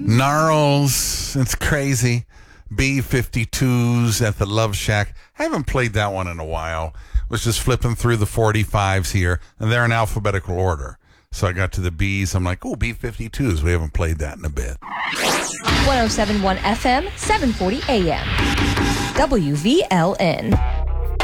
Gnarls, it's crazy. B-52s at the Love Shack. I haven't played that one in a while. Was just flipping through the 45s here, and they're in alphabetical order. So I got to the Bs. I'm like, oh, B-52s. We haven't played that in a bit. 107.1 FM, 740 AM. WVLN.